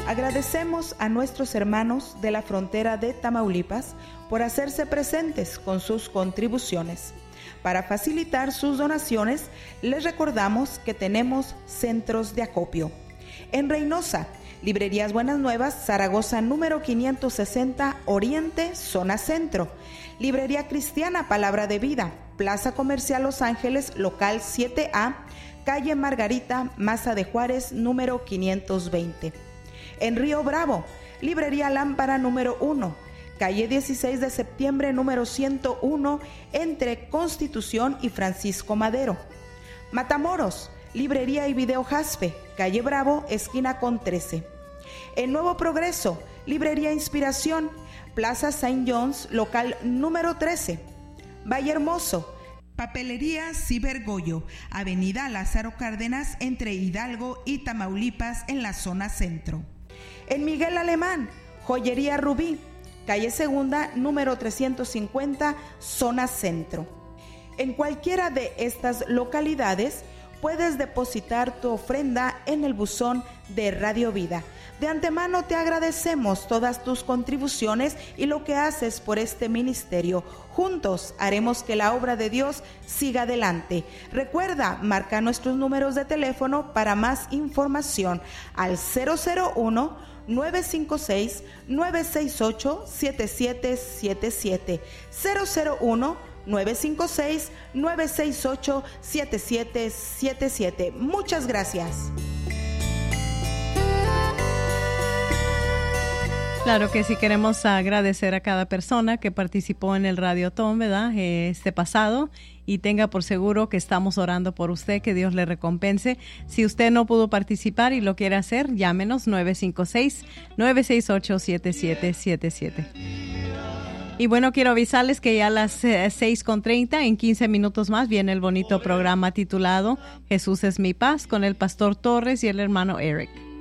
Agradecemos a nuestros hermanos de la frontera de Tamaulipas por hacerse presentes con sus contribuciones. Para facilitar sus donaciones, les recordamos que tenemos centros de acopio. En Reynosa, Librerías Buenas Nuevas, Zaragoza número 560, Oriente, Zona Centro. Librería Cristiana Palabra de Vida, Plaza Comercial Los Ángeles, local 7A, calle Margarita, Maza de Juárez, número 520. En Río Bravo, Librería Lámpara número 1, calle 16 de septiembre, número 101, entre Constitución y Francisco Madero. Matamoros, Librería y Video Jaspe, calle Bravo, esquina con 13. En Nuevo Progreso, Librería Inspiración, Plaza Saint John's, local número 13. Valle Hermoso, Papelería Cibergoyo, Avenida Lázaro Cárdenas, entre Hidalgo y Tamaulipas, en la zona centro. En Miguel Alemán, Joyería Rubí, calle Segunda, número 350, zona centro. En cualquiera de estas localidades puedes depositar tu ofrenda en el buzón de Radio Vida. De antemano te agradecemos todas tus contribuciones y lo que haces por este ministerio. Juntos haremos que la obra de Dios siga adelante. Recuerda, marca nuestros números de teléfono para más información al 001-956-968-7777. 001-956-968-7777. Muchas gracias. Claro que sí, queremos agradecer a cada persona que participó en el Radiotón, ¿verdad? Este pasado, y tenga por seguro que estamos orando por usted, que Dios le recompense. Si usted no pudo participar y lo quiere hacer, llámenos 956-968-7777. Y bueno, quiero avisarles que ya a las 6:30, en 15 minutos más, viene el bonito programa titulado Jesús es mi paz, con el pastor Torres y el hermano Eric.